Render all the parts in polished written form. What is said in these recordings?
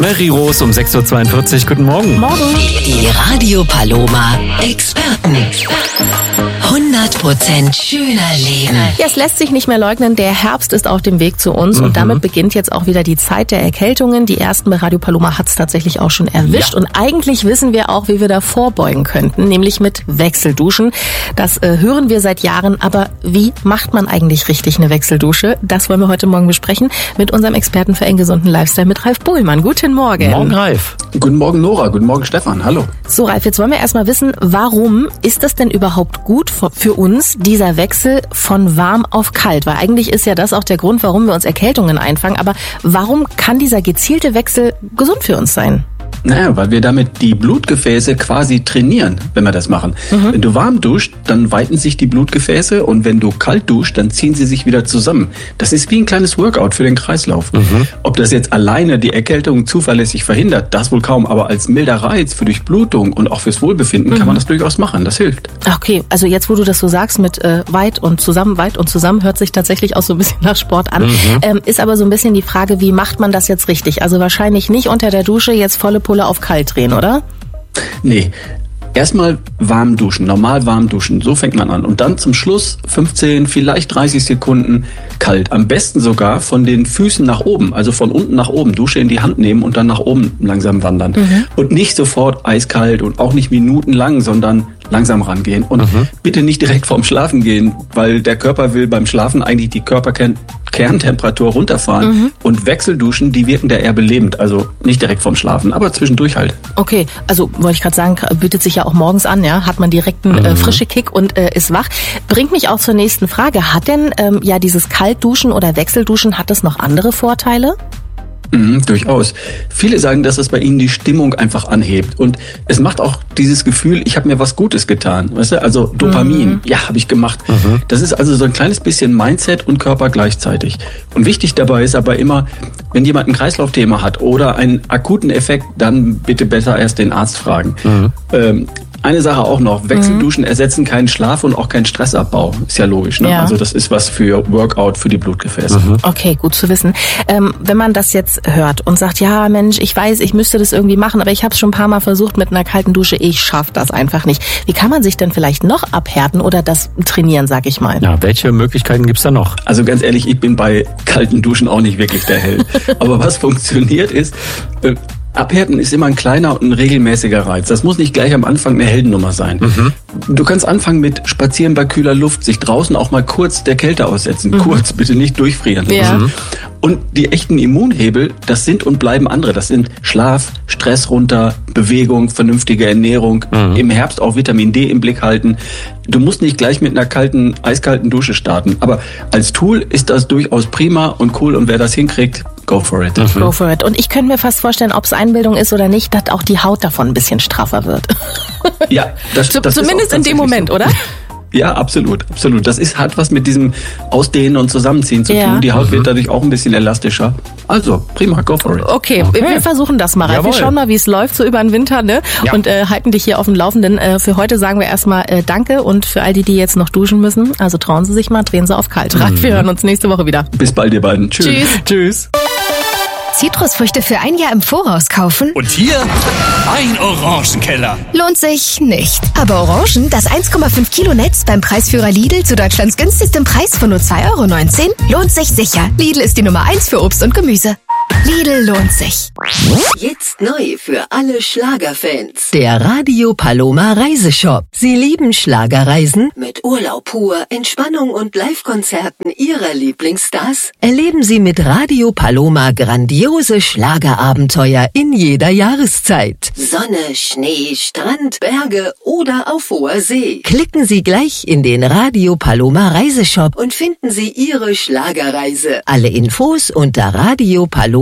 Mary Rose um 6.42 Uhr. Guten Morgen. Morgen. Die Radio Paloma Experten. 100% schöner Leben. Ja, es lässt sich nicht mehr leugnen, der Herbst ist auf dem Weg zu uns und damit beginnt jetzt auch wieder die Zeit der Erkältungen. Die ersten bei Radio Paloma hat es tatsächlich auch schon erwischt und eigentlich wissen wir auch, wie wir da vorbeugen könnten, nämlich mit Wechselduschen. Das hören wir seit Jahren, aber wie macht man eigentlich richtig eine Wechseldusche? Das wollen wir heute Morgen besprechen mit unserem Experten für einen gesunden Lifestyle, mit Ralf Bohlmann. Guten Morgen. Morgen, Ralf. Guten Morgen, Nora. Guten Morgen, Stefan. Hallo. So, Ralf, jetzt wollen wir erstmal wissen, warum ist das denn überhaupt gut für uns, dieser Wechsel von warm auf kalt? Weil eigentlich ist ja das auch der Grund, warum wir uns Erkältungen einfangen. Aber warum kann dieser gezielte Wechsel gesund für uns sein? Naja, weil wir damit die Blutgefäße quasi trainieren, wenn wir das machen. Wenn du warm duscht, dann weiten sich die Blutgefäße und wenn du kalt duscht, dann ziehen sie sich wieder zusammen. Das ist wie ein kleines Workout für den Kreislauf. Ob das jetzt alleine die Erkältung zuverlässig verhindert, das wohl kaum, aber als milder Reiz für Durchblutung und auch fürs Wohlbefinden kann man das durchaus machen. Das hilft. Okay, also jetzt, wo du das so sagst mit weit und zusammen, hört sich tatsächlich auch so ein bisschen nach Sport an. Ist aber so ein bisschen die Frage, wie macht man das jetzt richtig? Also wahrscheinlich nicht unter der Dusche jetzt volle Pulle auf kalt drehen, oder? Nee. Erstmal warm duschen, normal warm duschen, so fängt man an. Und dann zum Schluss 15, vielleicht 30 Sekunden kalt. Am besten sogar von den Füßen nach oben, also von unten nach oben. Dusche in die Hand nehmen und dann nach oben langsam wandern. Und nicht sofort eiskalt und auch nicht minutenlang, sondern langsam rangehen. Und bitte nicht direkt vorm Schlafen gehen, weil der Körper will beim Schlafen eigentlich die Körperkerntemperatur runterfahren. Und Wechselduschen, die wirken da eher belebend. Also nicht direkt vorm Schlafen, aber zwischendurch halt. Okay, also wollte ich gerade sagen, bietet sich ja auch morgens an, ja, hat man direkt einen frische Kick und ist wach. Bringt mich auch zur nächsten Frage. Hat denn ja dieses Kaltduschen oder Wechselduschen, hat das noch andere Vorteile? Durchaus. Viele sagen, dass es bei ihnen die Stimmung einfach anhebt. Und es macht auch dieses Gefühl, ich habe mir was Gutes getan. Weißt du? Also Dopamin, ja, habe ich gemacht. Das ist also so ein kleines bisschen Mindset und Körper gleichzeitig. Und wichtig dabei ist aber immer, wenn jemand ein Kreislaufthema hat oder einen akuten Effekt, dann bitte besser erst den Arzt fragen. Eine Sache auch noch, Wechselduschen ersetzen keinen Schlaf und auch keinen Stressabbau. Ist ja logisch, ne? Ja. Also das ist was für Workout, für die Blutgefäße. Okay, gut zu wissen. Wenn man das jetzt hört und sagt, ja Mensch, ich weiß, ich müsste das irgendwie machen, aber ich habe es schon ein paar Mal versucht mit einer kalten Dusche, ich schaffe das einfach nicht. Wie kann man sich denn vielleicht noch abhärten oder das trainieren, sag ich mal? Ja, welche Möglichkeiten gibt's da noch? Also ganz ehrlich, ich bin bei kalten Duschen auch nicht wirklich der Held. Aber was funktioniert ist, Abhärten ist immer ein kleiner und ein regelmäßiger Reiz. Das muss nicht gleich am Anfang eine Heldennummer sein. Du kannst anfangen mit Spazieren bei kühler Luft, sich draußen auch mal kurz der Kälte aussetzen. Kurz, bitte nicht durchfrieren. Ja. Und die echten Immunhebel, das sind und bleiben andere. Das sind Schlaf, Stress runter, Bewegung, vernünftige Ernährung, im Herbst auch Vitamin D im Blick halten. Du musst nicht gleich mit einer eiskalten Dusche starten. Aber als Tool ist das durchaus prima und cool. Und wer das hinkriegt, go for it. Go for it. Und ich könnte mir fast vorstellen, ob es Einbildung ist oder nicht, dass auch die Haut davon ein bisschen straffer wird. Ja, das zumindest ist in dem Moment, so. oder? Ja, absolut, absolut. Das hat was mit diesem Ausdehnen und Zusammenziehen zu tun. Die Haut wird dadurch auch ein bisschen elastischer. Also, prima, go for it. Okay. Wir versuchen das mal, Ralf. Wir schauen mal, wie es läuft so über den Winter, ne? Ja. Und halten dich hier auf dem Laufenden. Für heute sagen wir erstmal Danke und für all die jetzt noch duschen müssen, also trauen Sie sich mal, drehen Sie auf kalt. Ralf, wir hören uns nächste Woche wieder. Bis bald, ihr beiden. Tschüss. Tschüss. Zitrusfrüchte für ein Jahr im Voraus kaufen? Und hier ein Orangenkeller. Lohnt sich nicht. Aber Orangen, das 1,5 Kilo Netz beim Preisführer Lidl zu Deutschlands günstigstem Preis von nur 2,19 €, lohnt sich sicher. Lidl ist die Nummer 1 für Obst und Gemüse. Lidl lohnt sich. Jetzt neu für alle Schlagerfans. Der Radio Paloma Reiseshop. Sie lieben Schlagerreisen? Mit Urlaub pur, Entspannung und Live-Konzerten Ihrer Lieblingsstars? Erleben Sie mit Radio Paloma grandiose Schlagerabenteuer in jeder Jahreszeit. Sonne, Schnee, Strand, Berge oder auf hoher See. Klicken Sie gleich in den Radio Paloma Reiseshop und finden Sie Ihre Schlagerreise. Alle Infos unter radiopaloma.de.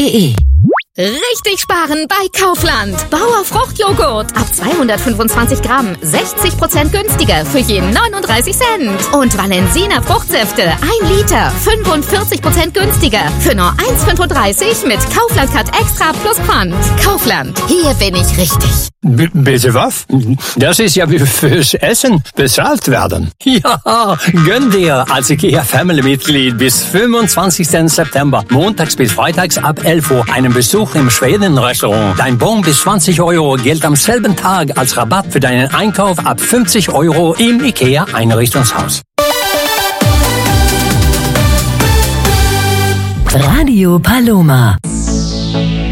Richtig sparen bei Kaufland. Bauer Fruchtjoghurt. Ab 225 Gramm 60% günstiger für jeden 39 Cent. Und Valensina Fruchtsäfte 1 Liter 45% günstiger für nur 1,35 mit Kaufland-Card Extra plus Pfand. Kaufland. Hier bin ich richtig. Bitte was? Das ist ja wie fürs Essen bezahlt werden. Ja, gönn dir als IKEA-Family-Mitglied bis 25. September montags bis freitags ab 11 Uhr einen Besuch Besuch im Schweden-Restaurant. Dein Bon bis 20 € gilt am selben Tag als Rabatt für deinen Einkauf ab 50 € im IKEA-Einrichtungshaus. Radio Paloma.